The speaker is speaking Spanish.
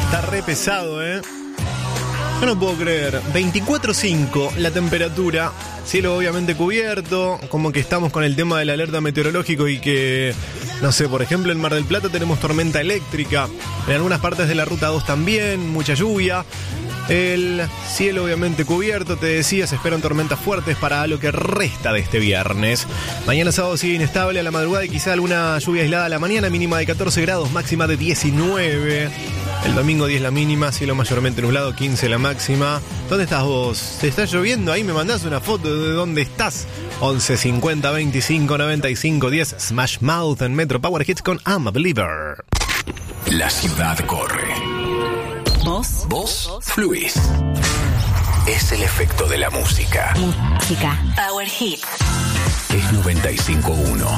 Está re pesado, ¿eh? Yo no puedo creer. 24.5 la temperatura. Cielo obviamente cubierto. Como que estamos con el tema del alerta meteorológico y que, no sé, por ejemplo en Mar del Plata tenemos tormenta eléctrica. En algunas partes de la Ruta 2 también, mucha lluvia. El cielo obviamente cubierto, te decía, se esperan tormentas fuertes para lo que resta de este viernes. Mañana sábado sigue inestable a la madrugada y quizá alguna lluvia aislada a la mañana, mínima de 14 grados, máxima de 19. El domingo 10 la mínima, cielo mayormente nublado, 15 la máxima. ¿Dónde estás vos? ¿Te está lloviendo? Ahí me mandás una foto de dónde estás. 11 50 25 95 10. Smash Mouth en Metro Power Hits con I'm a Believer. La ciudad corre. Vos fluís. Es el efecto de la música. Música. Power Hits. Es 95.1.